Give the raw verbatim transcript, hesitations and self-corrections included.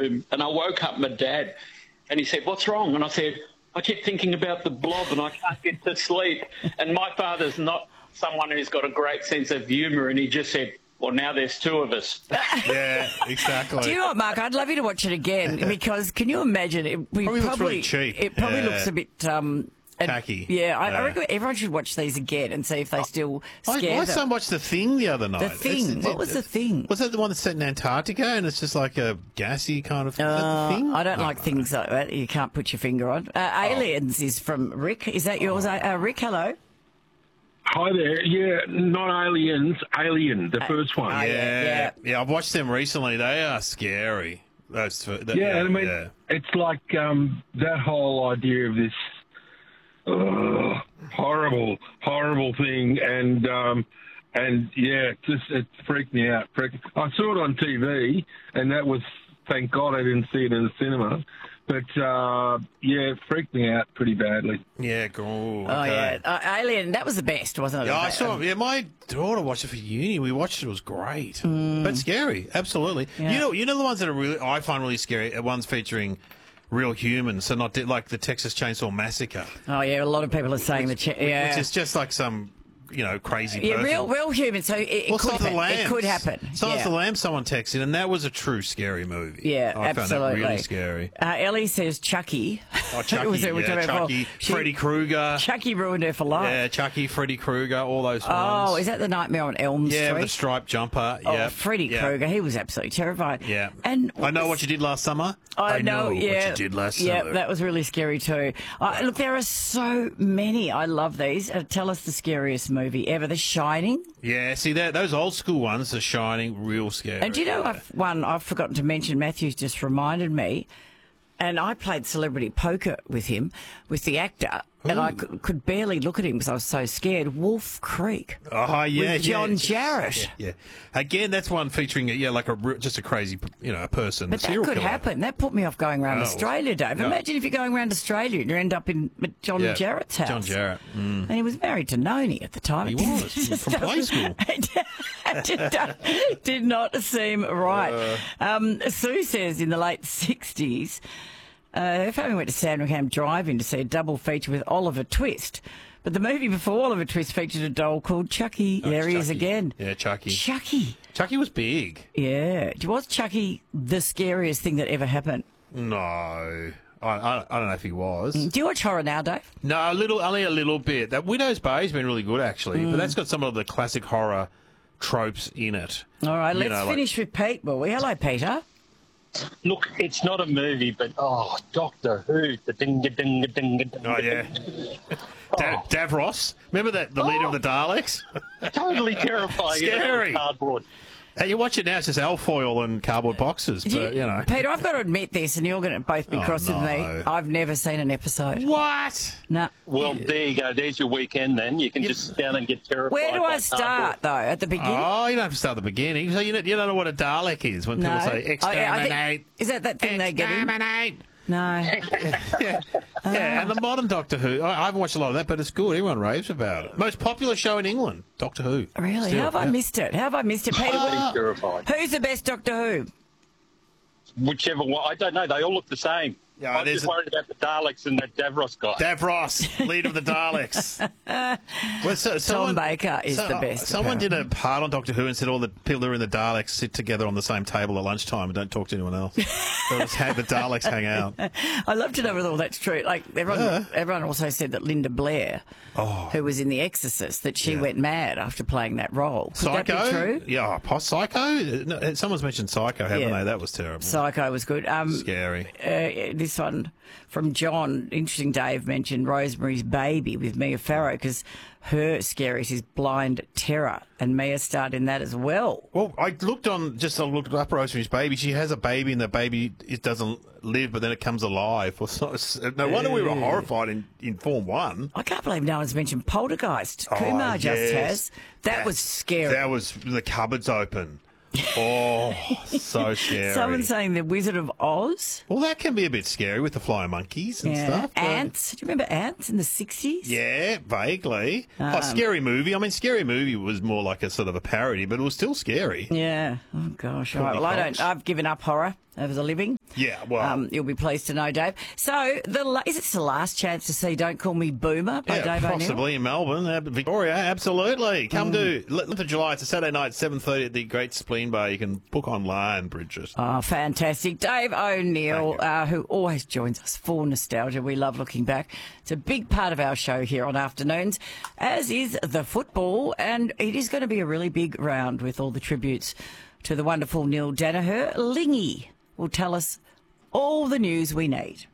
room, and I woke up my dad, and he said, "What's wrong?" And I said, "I keep thinking about the blob, and I can't get to sleep." And my father's not someone who's got a great sense of humour, and he just said, "Well, now there's two of us." Yeah, exactly. Do you know what, Mark? I'd love you to watch it again because can you imagine? It we Probably probably, looks really cheap. It probably Yeah. looks a bit. Um, and- Tacky. Yeah, I, Yeah. I reckon everyone should watch these again and see if they still I, scare I them. so watched The Thing the other night. The Thing? It's- What was The Thing? Was that the one that's set in Antarctica and it's just like a gassy kind of... is that Uh, The Thing? I don't like things like that. You can't put your finger on. Uh, Oh. Aliens is from Rick. Is that yours, uh, uh, Rick? Hello. Hi there. Yeah, not Aliens, Alien, the first one. oh, Yeah, yeah, yeah, yeah. I've watched them recently. They are scary. Those, that, Yeah, I mean, yeah. it's like um, that whole idea of this uh, horrible, horrible thing, and um, and yeah, it just it freaked me out. Freaked. I saw it on T V, and that was thank God I didn't see it in the cinema. But uh, yeah, it freaked me out pretty badly. Yeah, cool. Oh, okay. yeah. Uh, Alien, that was the best, wasn't it? Yeah, I saw. Yeah, my daughter watched it for uni. We watched it; it was great, but scary. Absolutely. Yeah. You know, you know the ones that are really I find really scary. Are ones featuring real humans, so not di- like the Texas Chainsaw Massacre, Oh, yeah, a lot of people are saying the... Ch- yeah. which is just like some you know crazy. Yeah, person. real, real human. So it, it Well, could Silence of the happen. Lambs. It could happen. Silence yeah. of the Lambs, someone texted, and that was a true scary movie. Yeah, I absolutely. found that really scary. Uh, Ellie says Chucky. Oh, Chucky, Was it- we yeah, talked about Chucky, before. She- Freddy Krueger. Chucky ruined her for life. Yeah, Chucky, Freddy Krueger, all those ones. Oh, is that the Nightmare on Elm Yeah, Street? with the striped jumper. Oh, Yeah, Freddy yeah. Krueger, he was absolutely terrifying. Yeah. And I know what you did last summer. I know, yeah. what you did last yeah, summer. that was really scary too. Uh, look, there are so many. I love these. Uh, tell us the scariest movie ever. The Shining. Yeah, see that those old school ones, The Shining, real scary. And do you know yeah. I've, one I've forgotten to mention? Matthew's just reminded me. And I played celebrity poker with him, with the actor, and I could, could barely look at him because I was so scared. Wolf Creek. Oh yeah, with John yeah. Jarrett. Yeah, yeah. Again, that's one featuring yeah, like a re- just a crazy, you know, a person. But a that serial could killer. happen. That put me off going around Oh. Australia, Dave. Yeah. Imagine if you're going around Australia and you end up in John Yeah, Jarrett's house. John Jarrett. Mm. And he was married to Noni at the time. He It was, just from play doesn't- school. It did, did not seem right. Uh. Um, Sue says in the late sixties, uh, her family went to Sandringham Drive-In to see a double feature with Oliver Twist. But the movie before Oliver Twist featured a doll called Chucky. Oh, there he is Chucky. again. Yeah, Chucky. Chucky. Chucky was big. Yeah. Was Chucky the scariest thing that ever happened? No, I, I, I don't know if he was. Do you watch horror now, Dave? No, a little, only a little bit. That Widow's Bay's been really good actually, Mm. but that's got some of the classic horror tropes in it. All right, You let's know, like- finish with Pete, will we? Hello, Peter. Look, it's not a movie, but oh, Doctor Who, the ding ding ding ding ding. Oh yeah, da- Davros. Remember that the leader of the Daleks? Totally terrifying. Scary. Cardboard. Hey, you watch it now; it's just alfoil and cardboard boxes. But You- you know, Peter, I've got to admit this, and you're going to both be Oh, cross with me. no. I've never seen an episode. what? No. Well, there you go. There's your weekend. Then you can just sit down and get terrified. Where do by I start, though? At the beginning? Oh, you don't have to start at the beginning. So you don't, you don't know what a Dalek is when no. people say Oh, yeah, I exterminate. think- is that that thing they get in? Exterminate. No. yeah, yeah, and the modern Doctor Who. I, I haven't watched a lot of that, but it's good. Everyone raves about it. Most popular show in England, Doctor Who. Really? Still, How have I yeah. missed it? How have I missed it? Peter, Totally terrified. who's the best Doctor Who? Whichever one. I don't know. They all look the same. Yeah, I'm there's just a- worried about the Daleks and that Davros guy. Davros, leader of the Daleks. well, so, someone, Baker is so- the best, Someone did a apparently. part on Doctor Who and said all the people that are in the Daleks sit together on the same table at lunchtime and don't talk to anyone else. So just have the Daleks hang out. I love to know whether all that's true. Like everyone, Yeah. everyone also said that Linda Blair, Oh. who was in The Exorcist, that she Yeah. went mad after playing that role. Could Psycho? that be true? Yeah, oh, Psycho? No, someone's mentioned Psycho, haven't Yeah. they? That was terrible. Psycho was good. Um, Scary. uh, this one from John. Interesting. Dave mentioned Rosemary's Baby with Mia Farrow because her scariest is Blind Terror, and Mia starred in that as well. Well, I looked on, just I looked up Rosemary's Baby. She has a baby, and the baby it doesn't live, but then it comes alive. Well, it's not, no wonder we were horrified in, in Form One. I can't believe no one's mentioned Poltergeist. Kumar Oh, just yes. has. That, was scary. That was the cupboards open. Oh, so scary. Someone's saying The Wizard of Oz. Well, that can be a bit scary with the flying monkeys and Yeah. stuff. but- Ants. Do you remember Ants in the sixties? Yeah, vaguely. Um, oh, Scary Movie. I mean, Scary Movie was more like a sort of a parody, but it was still scary. Yeah. Oh gosh. All right. Courtney Well, I Cox. don't. I've given up horror as a living. Yeah, well. Um, you'll be pleased to know, Dave. So, the la- is it the last chance to see Don't Call Me Boomer by Yeah, Dave O'Neill? possibly in Melbourne, uh, Victoria. Absolutely, come to eleventh of July. It's a Saturday night, seven thirty at the Great Spleen Bar. You can book online, Bridget. Oh, fantastic. Dave O'Neill, uh, who always joins us for nostalgia. We love looking back. It's a big part of our show here on afternoons, as is the football, and it is going to be a really big round with all the tributes to the wonderful Neil Danaher. Lingy will tell us all the news we need.